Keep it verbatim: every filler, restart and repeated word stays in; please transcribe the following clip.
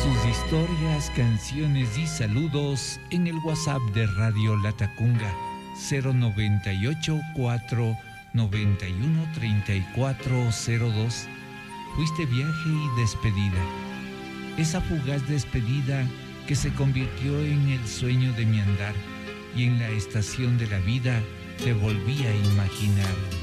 Sus historias, canciones y saludos en el WhatsApp de Radio Latacunga cero noventa y ocho, cuatro noventa y uno, treinta y cuatro cero dos. Fuiste viaje y despedida. Esa fugaz despedida que se convirtió en el sueño de mi andar y en la estación de la vida te volví a imaginar.